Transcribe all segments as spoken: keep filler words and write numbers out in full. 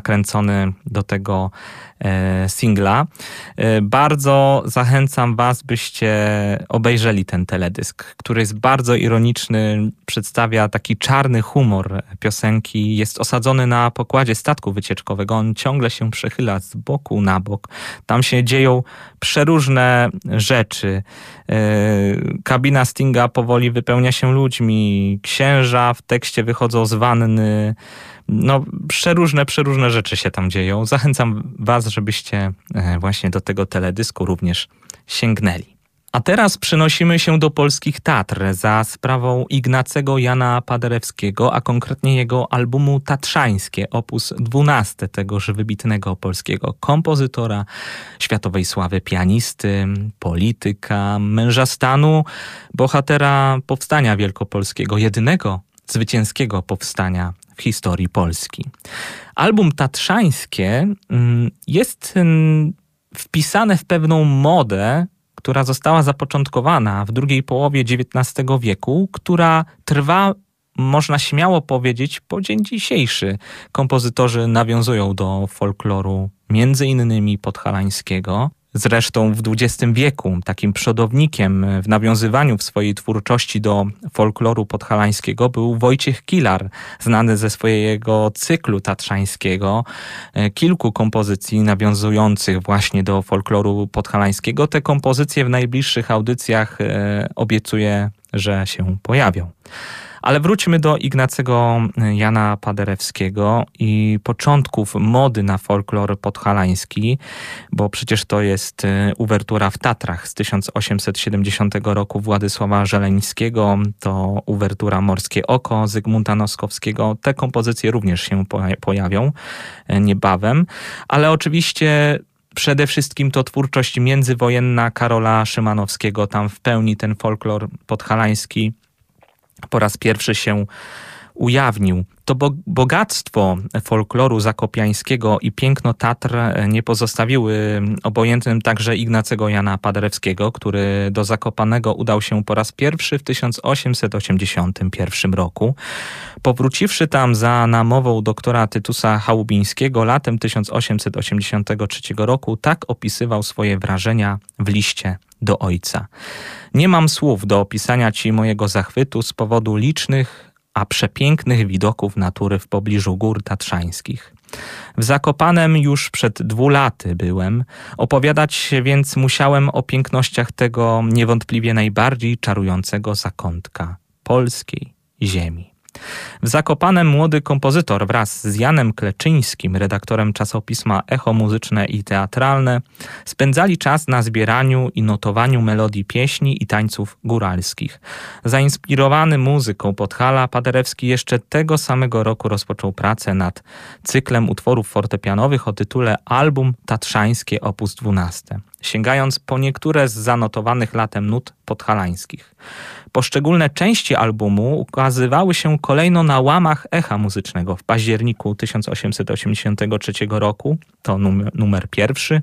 nakręcony do tego e, singla. E, bardzo zachęcam was, byście obejrzeli ten teledysk, który jest bardzo ironiczny, przedstawia taki czarny humor piosenki, jest osadzony na pokładzie statku wycieczkowego, on ciągle się przechyla z boku na bok, tam się dzieją przeróżne rzeczy. E, kabina Stinga powoli wypełnia się ludźmi, księża w tekście wychodzą z wanny, no przeróżne, przeróżne rzeczy się tam dzieją. Zachęcam was, żebyście właśnie do tego teledysku również sięgnęli. A teraz przenosimy się do polskich Tatr za sprawą Ignacego Jana Paderewskiego, a konkretnie jego albumu Tatrzańskie, opus dwunasty tegoż wybitnego polskiego kompozytora, światowej sławy pianisty, polityka, męża stanu, bohatera powstania wielkopolskiego, jedynego zwycięskiego powstania w historii Polski. Album Tatrzańskie jest wpisane w pewną modę, która została zapoczątkowana w drugiej połowie dziewiętnastego wieku, która trwa, można śmiało powiedzieć, po dzień dzisiejszy. Kompozytorzy nawiązują do folkloru między innymi podhalańskiego. Zresztą w dwudziestym wieku takim przodownikiem w nawiązywaniu w swojej twórczości do folkloru podhalańskiego był Wojciech Kilar, znany ze swojego cyklu tatrzańskiego, kilku kompozycji nawiązujących właśnie do folkloru podhalańskiego. Te kompozycje w najbliższych audycjach obiecuję, że się pojawią. Ale wróćmy do Ignacego Jana Paderewskiego i początków mody na folklor podhalański, bo przecież to jest uwertura w Tatrach z tysiąc osiemset siedemdziesiątego roku Władysława Żeleńskiego, to uwertura Morskie Oko Zygmunta Noskowskiego. Te kompozycje również się pojawią niebawem, ale oczywiście przede wszystkim to twórczość międzywojenna Karola Szymanowskiego. Tam w pełni ten folklor podhalański po raz pierwszy się ujawnił. To bogactwo folkloru zakopiańskiego i piękno Tatr nie pozostawiły obojętnym także Ignacego Jana Paderewskiego, który do Zakopanego udał się po raz pierwszy w tysiąc osiemset osiemdziesiątym pierwszym roku. Powróciwszy tam za namową doktora Tytusa Chałubińskiego latem tysiąc osiemset osiemdziesiątego trzeciego roku, tak opisywał swoje wrażenia w liście do ojca. Nie mam słów do opisania ci mojego zachwytu z powodu licznych, a przepięknych widoków natury w pobliżu gór tatrzańskich. W Zakopanem już przed dwu laty byłem, opowiadać więc musiałem o pięknościach tego niewątpliwie najbardziej czarującego zakątka polskiej ziemi. W Zakopanem młody kompozytor wraz z Janem Kleczyńskim, redaktorem czasopisma Echo Muzyczne i Teatralne, spędzali czas na zbieraniu i notowaniu melodii pieśni i tańców góralskich. Zainspirowany muzyką Podhala, Paderewski jeszcze tego samego roku rozpoczął pracę nad cyklem utworów fortepianowych o tytule Album Tatrzańskie opus dwunasty, sięgając po niektóre z zanotowanych latem nut podhalańskich. Poszczególne części albumu ukazywały się kolejno na łamach Echa Muzycznego w październiku tysiąc osiemset osiemdziesiątego trzeciego roku, to numer, numer pierwszy,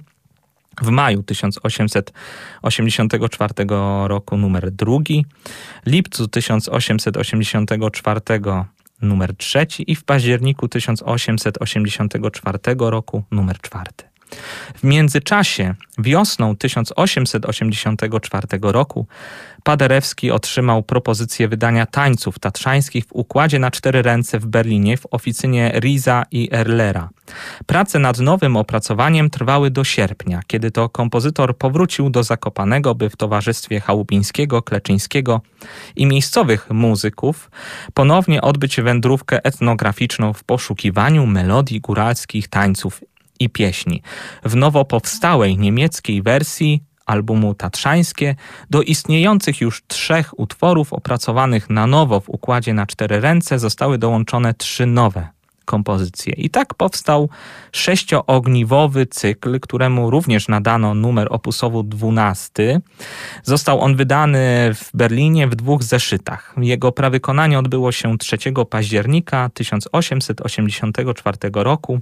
w maju tysiąc osiemset osiemdziesiątego czwartego roku numer drugi, lipcu tysiąc osiemset osiemdziesiątego czwartego numer trzeci i w październiku tysiąc osiemset osiemdziesiątego czwartego roku numer czwarty. W międzyczasie, wiosną tysiąc osiemset osiemdziesiątego czwartego roku, Paderewski otrzymał propozycję wydania tańców tatrzańskich w układzie na cztery ręce w Berlinie w oficynie Riesa i Erlera. Prace nad nowym opracowaniem trwały do sierpnia, kiedy to kompozytor powrócił do Zakopanego, by w towarzystwie Chałubińskiego, Kleczyńskiego i miejscowych muzyków ponownie odbyć wędrówkę etnograficzną w poszukiwaniu melodii góralskich tańców i pieśni. W nowo powstałej niemieckiej wersji albumu Tatrzańskie do istniejących już trzech utworów opracowanych na nowo w układzie na cztery ręce zostały dołączone trzy nowe kompozycje. I tak powstał sześcioogniwowy cykl, któremu również nadano numer opusowu dwunasty. Został on wydany w Berlinie w dwóch zeszytach. Jego prawykonanie odbyło się trzeciego października tysiąc osiemset osiemdziesiątego czwartego roku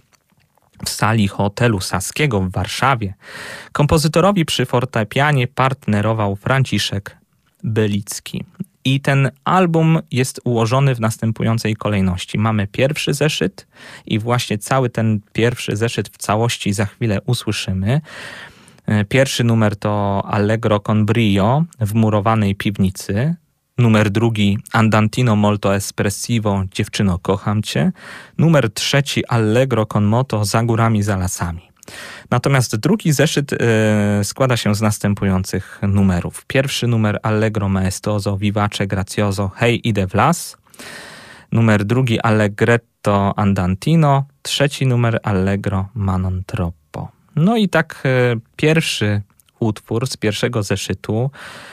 w sali hotelu Saskiego w Warszawie. Kompozytorowi przy fortepianie partnerował Franciszek Belicki. I ten album jest ułożony w następującej kolejności. Mamy pierwszy zeszyt i właśnie cały ten pierwszy zeszyt w całości za chwilę usłyszymy. Pierwszy numer to Allegro con brio w murowanej piwnicy. Numer drugi Andantino molto espressivo, dziewczyno kocham cię. Numer trzeci Allegro con moto, za górami, za lasami. Natomiast drugi zeszyt y, składa się z następujących numerów. Pierwszy numer Allegro maestoso, vivace grazioso, hej idę w las. Numer drugi Allegretto andantino. Trzeci numer Allegro ma non troppo. No i tak y, pierwszy utwór z pierwszego zeszytu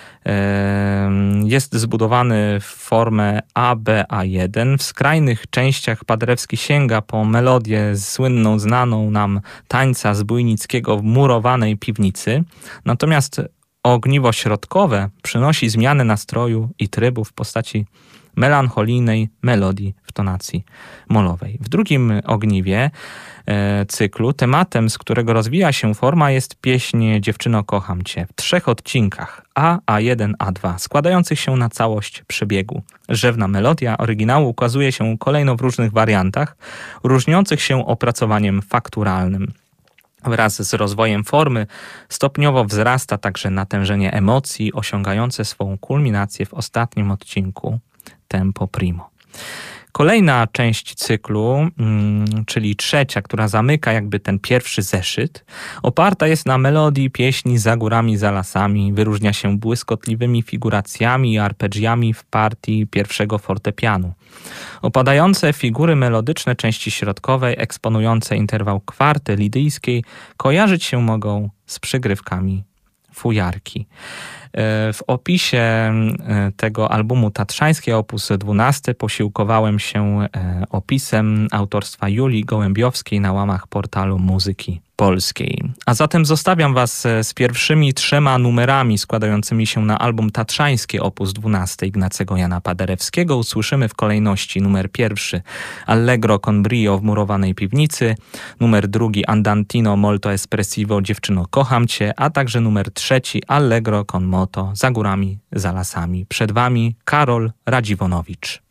jest zbudowany w formę A B A jeden. W skrajnych częściach Paderewski sięga po melodię słynną, znaną nam tańca zbójnickiego w murowanej piwnicy. Natomiast ogniwo środkowe przynosi zmianę nastroju i trybu w postaci melancholijnej melodii w tonacji molowej. W drugim ogniwie e, cyklu tematem, z którego rozwija się forma, jest pieśń Dziewczyno kocham cię w trzech odcinkach A, A jeden, A dwa, składających się na całość przebiegu. Rzewna melodia oryginału ukazuje się kolejno w różnych wariantach, różniących się opracowaniem fakturalnym. Wraz z rozwojem formy stopniowo wzrasta także natężenie emocji, osiągające swą kulminację w ostatnim odcinku Tempo Primo. Kolejna część cyklu, czyli trzecia, która zamyka jakby ten pierwszy zeszyt, oparta jest na melodii pieśni Za górami, za lasami. Wyróżnia się błyskotliwymi figuracjami i arpeggiami w partii pierwszego fortepianu. Opadające figury melodyczne części środkowej, eksponujące interwał kwarty lidyjskiej, kojarzyć się mogą z przygrywkami fujarki. W opisie tego albumu Tatrzańskiej opus dwanaście posiłkowałem się opisem autorstwa Julii Gołębiowskiej na łamach portalu Muzyki Polskiej. A zatem zostawiam Was z pierwszymi trzema numerami składającymi się na album Tatrzańskie opus dwanaście Ignacego Jana Paderewskiego. Usłyszymy w kolejności numer pierwszy Allegro con brio w murowanej piwnicy, numer drugi Andantino molto espressivo, dziewczyno kocham cię, a także numer trzeci Allegro con moto, za górami, za lasami. Przed Wami Karol Radziwonowicz.